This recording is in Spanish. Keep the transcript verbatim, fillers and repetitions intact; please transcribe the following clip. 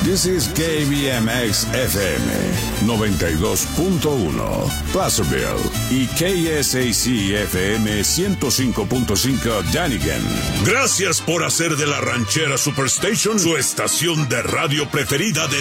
This is K B M X F M noventa y dos punto uno, Placerville, y K S A C F M ciento cinco punto cinco, Dunnigan. Gracias por hacer de la Ranchera Superstation su estación de radio preferida de